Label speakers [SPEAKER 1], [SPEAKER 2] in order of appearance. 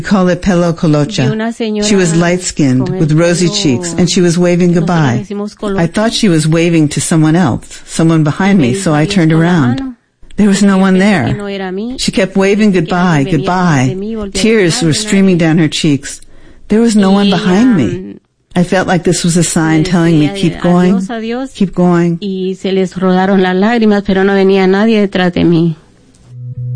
[SPEAKER 1] We call it pelo colocha. She was light-skinned with rosy cheeks, and she was waving goodbye. I thought she was waving to someone else, someone behind me, so I turned around. There was no one there. She kept waving goodbye, goodbye. Tears were streaming down her cheeks. There was no one behind me. I felt like this was a sign telling me, keep going, keep going.
[SPEAKER 2] Y se les rodaron las lágrimas, pero no venía nadie detrás de mí.